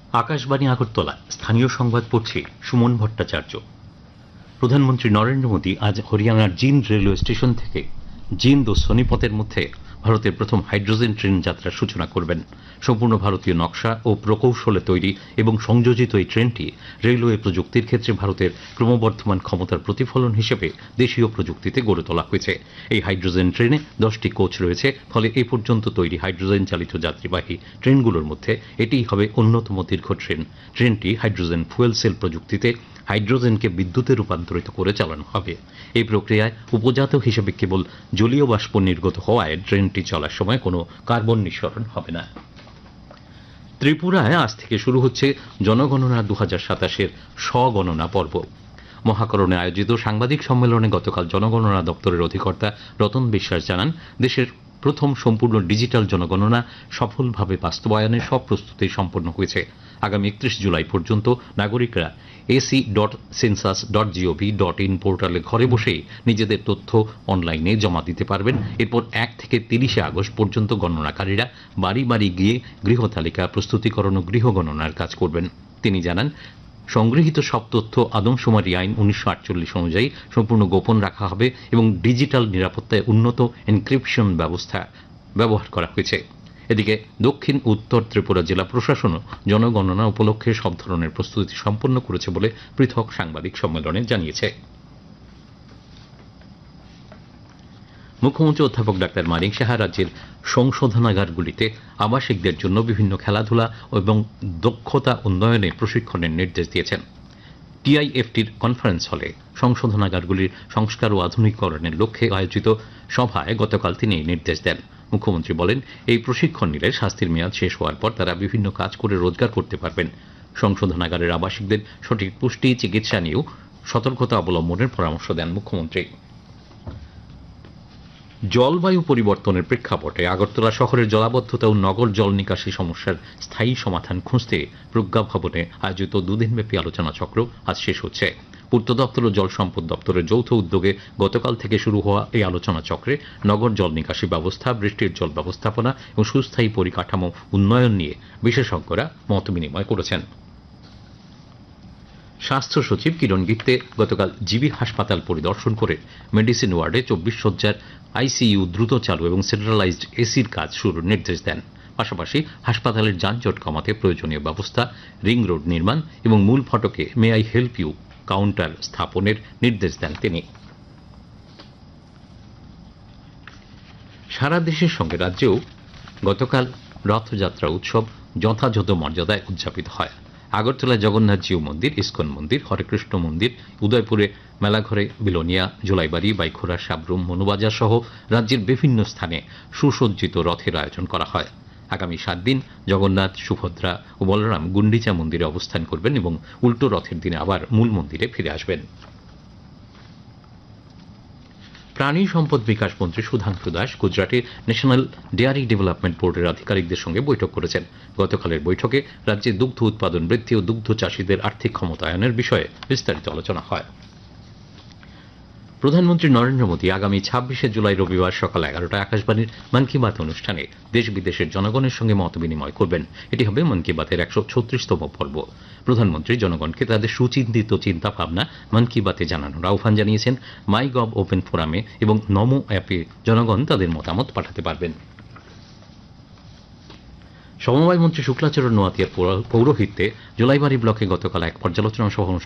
আকাশবাণী আগরতলা স্থানীয় সংবাদ পড়ছি সুমন ভট্টাচার্য। প্রধানমন্ত্রী নরেন্দ্র মোদী আজ হরিয়ানার জিন্দ রেলওয়ে স্টেশন থেকে জিন্দ ও সোনিপতের মধ্যে ভারতের প্রথম হাইড্রোজেন ট্রেন যাত্রার সূচনা করবেন। সম্পূর্ণ ভারতীয় নকশা ও প্রকৌশলে তৈরি এবং সংযোজিত এই ট্রেনটি রেলওয়ে প্রযুক্তির ক্ষেত্রে ভারতের ক্রমবর্ধমান ক্ষমতার প্রতিফলন হিসেবে দেশীয় প্রযুক্তিতে গড়ে তোলা হয়েছে। এই হাইড্রোজেন ট্রেনে 10টি কোচ রয়েছে, ফলে এ পর্যন্ত তৈরি হাইড্রোজেন চালিত যাত্রীবাহী ট্রেনগুলোর মধ্যে এটিই হবে অন্যতম দীর্ঘ ট্রেন। ট্রেনটি হাইড্রোজেন ফুয়েল সেল প্রযুক্তিতে হাইড্রোজেনকে বিদ্যুতে রূপান্তরিত করে চালানো হবে। এই প্রক্রিয়ায় উপজাত হিসেবে কেবল জলীয় বাষ্প নির্গত হওয়ায় ট্রেনটি চলার সময় কোনো কার্বন নিঃসরণ হবে না। ত্রিপুরায় আজ থেকে শুরু হচ্ছে জনগণনা 2027-এর স্বগণনা পর্ব। মহাকরণে আয়োজিত সাংবাদিক সম্মেলনে গতকাল জনগণনা দপ্তরের অধিকর্তা রতন বিশ্বাস জানান, দেশের প্রথম সম্পূর্ণ ডিজিটাল জনগণনা সফলভাবে বাস্তবায়নের সব প্রস্তুতি সম্পন্ন হয়েছে। আগামী 31 জুলাই পর্যন্ত নাগরিকরা ac.census.gov.in পোর্টালে ঘরে বসেই নিজেদের তথ্য অনলাইনে জমা দিতে পারবেন। এরপর 1 থেকে 30 আগস্ট পর্যন্ত গণনাকারীরা বাড়ি বাড়ি গিয়ে গৃহ তালিকা প্রস্তুতিকরণ ও গৃহ গণনার কাজ করবেন। তিনি জানান, সংগৃহীত সব তথ্য আদমশুমারি আইন 1948 অনুযায়ী সম্পূর্ণ গোপন রাখা হবে এবং ডিজিটাল নিরাপত্তায় উন্নত এনক্রিপশন ব্যবস্থা ব্যবহার করা হয়েছে। এদিকে দক্ষিণ উত্তর ত্রিপুরা জেলা প্রশাসনও জনগণনা উপলক্ষে সব ধরনের প্রস্তুতি সম্পন্ন করেছে বলে পৃথক সাংবাদিক সম্মেলনে জানিয়েছে। মুখ্যমন্ত্রী অধ্যাপক ডাক্তার মানিক সাহা রাজ্যের সংশোধনাগারগুলিতে আবাসিকদের জন্য বিভিন্ন খেলাধুলা এবং দক্ষতা উন্নয়নে প্রশিক্ষণের নির্দেশ দিয়েছেন। টিআইএফটির কনফারেন্স হলে সংশোধনাগারগুলির সংস্কার ও আধুনিকীকরণের লক্ষ্যে আয়োজিত সভায় গতকাল তিনি এই নির্দেশ দেন। মুখ্যমন্ত্রী বলেন, এই প্রশিক্ষণ নিলে শাস্তির মেয়াদ শেষ হওয়ার পর তারা বিভিন্ন কাজ করে রোজগার করতে পারবেন। সংশোধনাগারের আবাসিকদের সঠিক পুষ্টি চিকিৎসা নিয়েও সতর্কতা অবলম্বনের পরামর্শ দেন মুখ্যমন্ত্রী। জলবায়ু পরিবর্তনের প্রেক্ষাপটে আগরতলা শহরের জলাবদ্ধতা ও নগর জল নিকাশি সমস্যার স্থায়ী সমাধান খুঁজতে প্রজ্ঞা ভবনে আয়োজিত দুদিনব্যাপী আলোচনা চক্র আজ শেষ হচ্ছে। পূর্ত দপ্তর ও জল সম্পদ দপ্তরের যৌথ উদ্যোগে গতকাল থেকে শুরু হওয়া এই আলোচনা চক্রে নগর জল নিকাশি ব্যবস্থা, বৃষ্টির জল ব্যবস্থাপনা এবং সুস্থায়ী পরিকাঠামো উন্নয়ন নিয়ে বিশেষজ্ঞরা মত বিনিময় করেছেন। স্বাস্থ্য সচিব কিরণ গিত্তে গতকাল জিবি হাসপাতাল পরিদর্শন করে মেডিসিন ওয়ার্ডে 24 শয্যার আইসিইউ দ্রুত চালু এবং সেন্ট্রালাইজড এসির কাজ শুরুর নির্দেশ দেন। পাশাপাশি হাসপাতালের যানজট কমাতে প্রয়োজনীয় ব্যবস্থা, রিং রোড নির্মাণ এবং মূল ফটকে may I help you counter স্থাপনের নির্দেশ দেন তিনি। সারা দেশের সঙ্গে রাজ্যেও গতকাল রথযাত্রা উৎসব যথাযথ মর্যাদায় উদযাপিত হয়। আগরতলায় জগন্নাথ জিউ মন্দির, ইস্কন মন্দির, হরেকৃষ্ণ মন্দির, উদয়পুরে মেলাঘরে, বিলোনিয়া, জোলাইবাড়ি, বাইখোড়া, সাবরুম, মনুবাজার সহ রাজ্যের বিভিন্ন স্থানে সুসজ্জিত রথের আয়োজন করা হয়। আগামী 7 দিন জগন্নাথ, সুভদ্রা ও বলরাম গুন্ডিচা মন্দিরে অবস্থান করবেন এবং উল্টো রথের দিনে আবার মূল মন্দিরে ফিরে আসবেন। প্রাণী সম্পদ বিকাশ মন্ত্রী সুধাংশু দাস গুজরাটের ন্যাশনাল ডেয়ারি ডেভেলপমেন্ট বোর্ডের আধিকারিকদের সঙ্গে বৈঠক করেছেন। গতকালের বৈঠকে রাজ্যে দুগ্ধ উৎপাদন বৃদ্ধি ও দুগ্ধ চাষীদের আর্থিক ক্ষমতায়নের বিষয়ে বিস্তারিত আলোচনা হয়। প্রধানমন্ত্রী নরেন্দ্র মোদী আগামী 26 জুলাই রবিবার সকাল 11টায় আকাশবাণীর মন কি বাত অনুষ্ঠানে দেশ বিদেশের জনগণের সঙ্গে মত বিনিময় করবেন। এটি হবে মন কি বাতের 136তম পর্ব। প্রধানমন্ত্রী জনগণকে তাদের সুচিন্তিত চিন্তা ভাবনা মন কি বাতে জানানোর আহ্বান জানিয়েছেন। মাই গভ ওপেন ফোরামে এবং নমো অ্যাপে জনগণ তাদের মতামত পাঠাতে পারবেন। সমবায় মন্ত্রী শুক্লাচরণ নোয়াতিয়ার পৌরোহিত্যে জোলাইবাড়ি ব্লকে গতকাল এক পর্যালোচনা সভা